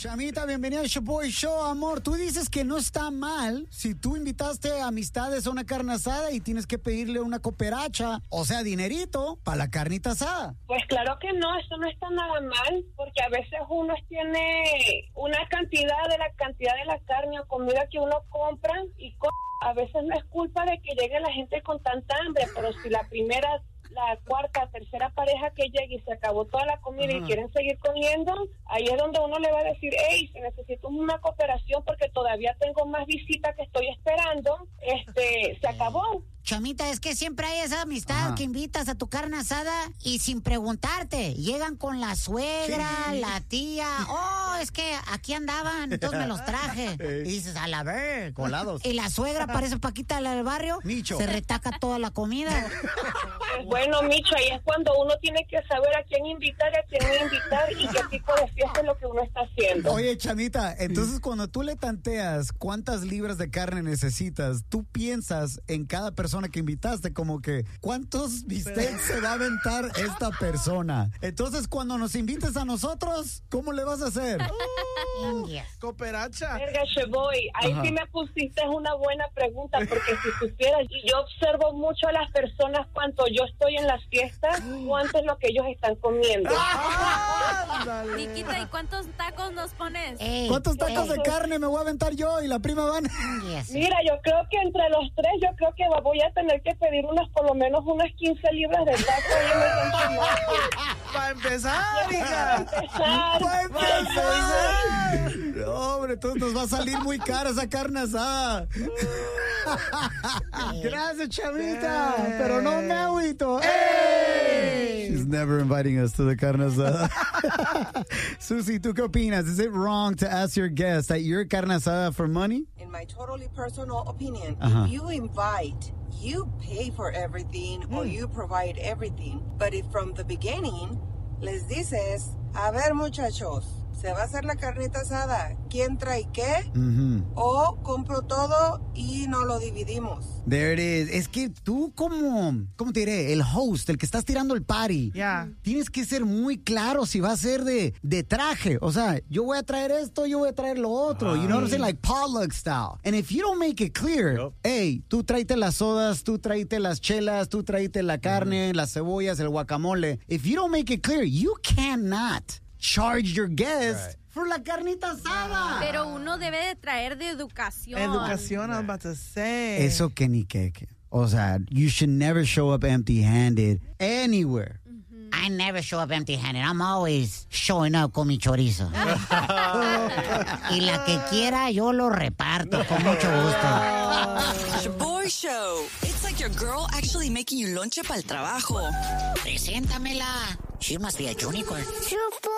Chamita, bienvenida al Shaboy Show, amor. Tú dices que no está mal si tú invitaste amistades a una carne asada y tienes que pedirle una cooperacha, o sea, dinerito, para la carnita asada. Pues claro que no, eso no está nada mal, porque a veces uno tiene una cantidad de la carne o comida que uno compra y a veces no es culpa de que llegue la gente con tanta hambre, pero si la primera, la cuarta, tercera pareja que llegue y se acabó toda la comida y quieren seguir comiendo, ahí es donde uno le va a decir, hey, si necesito una cooperación porque todavía tengo más visitas que estoy esperando, se acabó. Chamita, es que siempre hay esa amistad que invitas a tu carne asada y sin preguntarte, llegan con la suegra, la tía, es que aquí andaban, entonces me los traje. Y dices, a la ver, colados. Y la suegra parece Paquita la del barrio, Micho. se retaca toda la comida. Bueno, Micho, ahí es cuando uno tiene que saber a quién invitar y a quién no invitar y qué tipo de fiesta es lo que uno está haciendo. Oye, Chamita, entonces cuando tú le tanteas cuántas libras de carne necesitas, tú piensas en cada persona que invitaste, como que ¿cuántos bistecs se va a aventar esta persona? Entonces cuando nos invites a nosotros, ¿cómo le vas a hacer? Cooperacha. Verga, Shaboy, ahí sí me pusiste una buena pregunta, porque si supieras, y yo observo mucho a las personas cuando yo estoy en las fiestas, cuánto es lo que ellos están comiendo. Nikita, ¿y cuántos tacos nos pones? ¿Cuántos tacos de carne me voy a aventar yo y la prima van? Mira, yo creo que entre los tres, yo creo que voy a tener que pedir por lo menos unas 15 libras de taco. Para empezar, hija. Para empezar. No, hombre, entonces nos va a salir muy cara esa carne asada. Gracias, Chamita. Pero no me agüito. She's never inviting us to the carne asada. Susie, ¿tú qué opinas? Is it wrong to ask your guests at your carne asada for money? In my totally personal opinion, Uh-huh. if you invite, you pay for everything or you provide everything. But if from the beginning les dices, a ver muchachos, se va a hacer la carnita asada, ¿quién trae qué? O compro todo y no lo dividimos. There it is. Es que tú ¿cómo te diré? El host, el que estás tirando el party. Yeah. Tienes que ser muy claro si va a ser de traje. O sea, yo voy a traer esto, yo voy a traer lo otro. You know what I'm saying? Like potluck style. And if you don't make it clear, hey, tú tráete las sodas, tú tráete las chelas, tú tráete la carne, las cebollas, el guacamole. If you don't make it clear, you cannot charge your guests for la carnita asada. Pero uno debe de traer de educación. Educación, I was about to say. Eso que ni que. O sea, you should never show up empty-handed anywhere. I never show up empty-handed. I'm always showing up con mi chorizo. Y la que quiera, yo lo reparto con mucho gusto. Shaboy Show. It's like your girl actually making you lonche para el trabajo. Preséntamela. She must be a unicorn.